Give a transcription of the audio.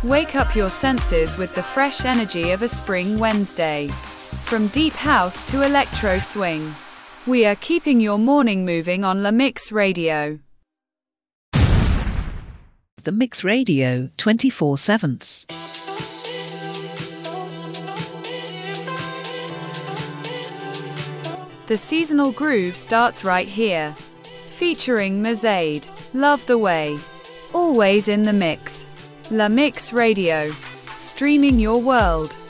Wake up your senses with the fresh energy of a spring Wednesday. From deep house to electro swing, we are keeping your morning moving on La Mix Radio. The Mix Radio 24/7. The seasonal groove starts right here. Featuring Mazade, Love the Way. Always in the mix. La Mix Radio. Streaming your world.